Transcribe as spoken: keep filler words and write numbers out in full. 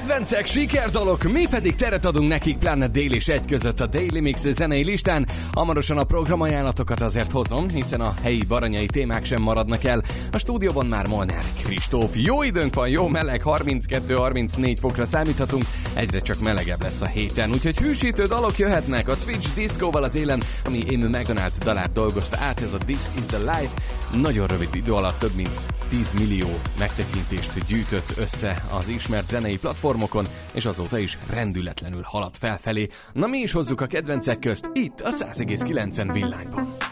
Kedvencek, sikerdalok, mi pedig teret adunk nekik Planet Daily és egy között a Daily Mix zenei listán. Hamarosan a programajánlatokat azért hozom, hiszen a helyi baranyai témák sem maradnak el. A stúdióban már Molnár Kristóf. Jó időnk van, jó meleg, harminckettő harmincnégy fokra számíthatunk, egyre csak melegebb lesz a héten, úgyhogy hűsítő dalok jöhetnek a Switch Disco-val az élen, ami Amy McDonald dalát dolgozta át, ez a This is the Life. Nagyon rövid idő alatt több mint tíz millió megtekintést gyűjtött össze az ismert zenei platformokon, és azóta is rendületlenül halad felfelé. Na mi is hozzuk a kedvencek közt, itt a száz egész kilencen Villányban.